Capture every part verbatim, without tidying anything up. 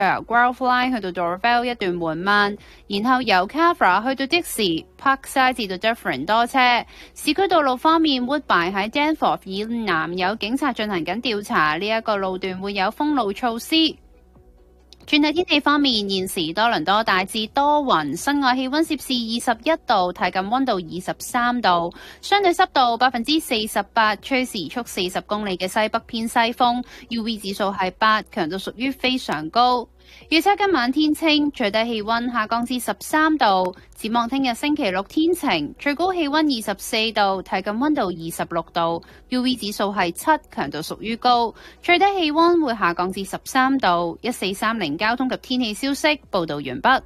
Grove Line 去到 Dorvale 一段緩慢，然後由 Cavra 去到的士 Parkside 至到 Dufferin 多車。市區道路方面 ，Woodbine 喺 Danforth 以南有警察進行緊調查，呢、這、一個路段會有封路措施。轉睇天氣方面，現時多倫多大致多雲，室外氣溫攝氏二十一度，體感溫度二十三度，相對濕度百分之四十八，吹時速四十公里嘅西北偏西風 ，U V 指數係八，強度屬於非常高。預測今晚天晴，最低氣溫下降至十三度。展望聽日星期六天晴，最高氣溫二十四度，體感溫度二十六度 ，U V 指數係七，強度屬於高。最低氣溫會下降至十三度。一四三零交通及天氣消息報道完畢。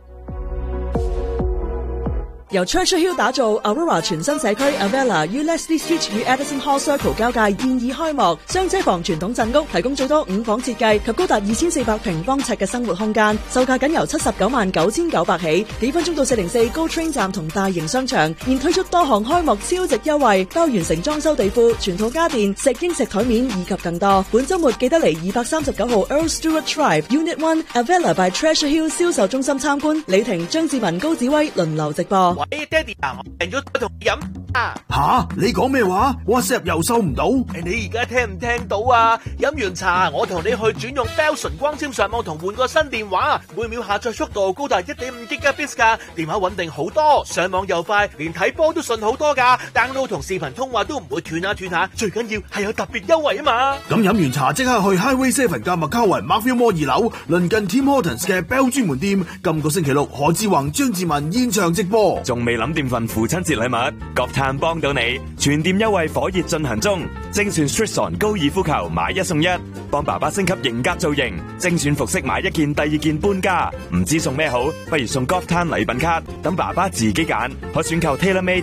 由 Treasure Hill 打造 Aurora 全新社區 Avella 於 Leslie Street 與 Edison Hall Circle 交界現已開幕，雙車房傳統鎮屋提供最多五房設計及高達二千四百平方尺嘅生活空間，售價僅由七十九萬九千九百起，幾分鐘到四零四 GO Train 站同大型商場，現推出多項開幕超值優惠，包完成裝修地庫、全套家電、石英石台面以及更多。本週末記得嚟二百三十九號 Earl Stewart Drive Unit One Avella by Treasure Hill 銷售中心參觀，李婷、張志文、高子威輪流直播。 喂，爹哋啊，我訂咗同你飲啊！ 吓，你講咩話 ？WhatsApp 又收唔到？ 誒，你而家聽唔聽到啊？飲完茶，我同你去轉用 Bell 純光纖上網同換個新電話，每秒下載速度高達 一點五 Gigabits 噶，電話穩定好多，上網又快，連睇波都順好多噶 ，download 同視頻通話都唔會斷下斷下，最緊要係有特別優惠啊嘛！ 咁飲完茶即刻去 Highway Seven 嘅麥卡雲 Markville Mall 二樓，鄰近 Tim Hortons 嘅 Bell 專門店，今個星期六何志宏、張志文現場直播， 仲未諗掂份父親節禮物，國泰幫到你，全店優惠火熱進行中，精選 Stritson 高爾夫球買一送一，幫爸爸升級型格造型，精選服飾買一件第二件半價，唔知送咩好，不如送 Golf Time 禮品卡，等爸爸自己揀，可選購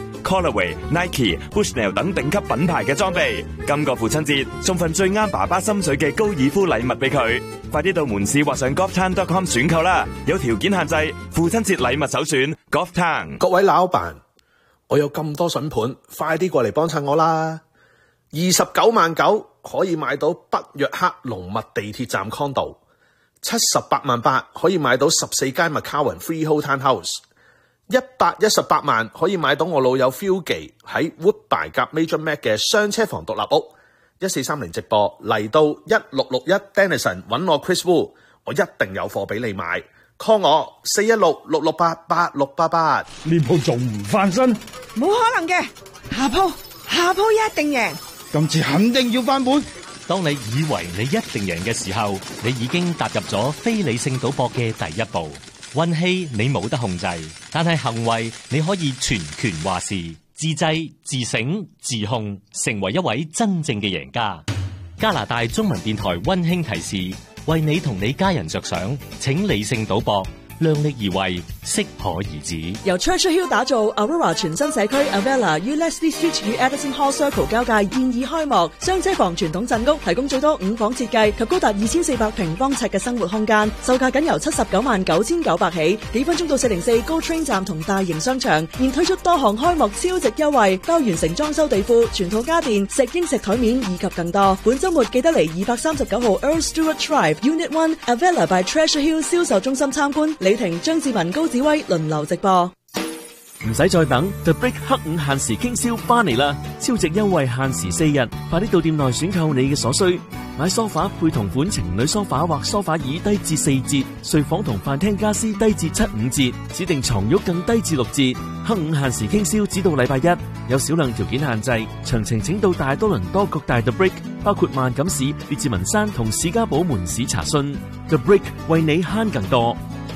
TaylorMade、Callaway、Nike、Bushnell 等頂級品牌嘅裝備。今個父親節送份最啱爸爸心水嘅高爾夫禮物俾佢，快啲到門市或上 golf time dot com 選購啦，有條件限制，父親節禮物首選 Golf Time。 各位老闆，我有咁多筍盤，快啲過嚟幫襯我啦！二十九萬九可以買到北約克龍脈地鐵站 condo， 七十八萬八可以買到十四間 McCowan Freehold Townhouse， 一百一十八萬可以買到我老友 Phil 記喺 Woodbine 夾 Major Mac 嘅雙車房獨立屋。一四三零直播嚟到一六六一 Denison 揾我 Chris Wu， 我一定有貨俾你買。call 我四一六六六八八六八八。 呢鋪仲唔翻身？ 冇可能嘅，下鋪下鋪一定贏， 今次肯定要翻本。 當你以為你一定贏嘅時候，你已經踏入咗非理性賭博嘅第一步。運氣你冇得控制，但係行為你可以全權話事。自制、自省、自控，成為一位真正嘅贏家。加拿大中文電台溫馨提示：為你同你家人着想，請理性賭博，量力而為，適可而止。 由 Treasure Hill 打造 Aurora 全新社區 Avella 於 Leslie Street 與 Edison Hall Circle 交界現已開幕，雙車房傳統鎮屋提供最多五房設計及高達二千四百平方尺嘅生活空間，售價僅由七十九萬九千九百起，幾分鐘到四零四 GO Train 站同大型商場，現推出多項開幕超值優惠，包完成裝修地庫、全套家電、石英石台面以及更多。本週末記得嚟二百三十九號 Earl Stewart Drive Unit One Avella by Treasure Hill 銷售中心參觀。李婷、張志文、高子威輪流直播。 唔使再等 ，The Brick 黑五限時傾銷翻嚟啦！超值優惠限時四日，快啲到店內選購你嘅所需。買梳化配同款情侶梳化或梳化椅低至四折，睡房同飯廳家私低至七五折，指定床褥更低至六折。黑五限時傾銷只到禮拜一，有少量條件限制，詳情請到大多倫多各大 The Brick， 包括萬錦市、列治文山同史家堡門市查詢。The Brick 為你慳更多。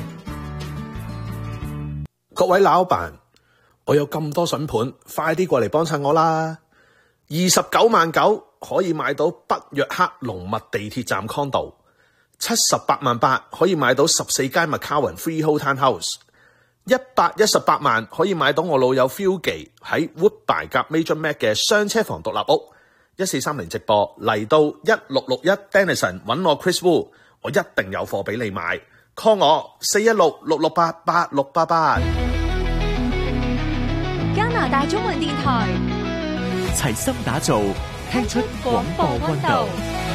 各位老闆，我有咁多筍盤，快啲過嚟幫襯我啦！二十九萬九可以買到北約克龍脈地鐵站 condo， 七十八萬八可以買到十四間 McCowan Freehold Townhouse， 一百一十八萬可以買到我老友 Phil 記喺 Woodbine 夾 Major Mac 嘅雙車房獨立屋。一四三零直播嚟到一六六一 Denison 揾我 Chris Wu， 我一定有貨俾你買。call 我四一六六六八八六八八。 加拿大中文電台齊心打造，聽出廣播溫度。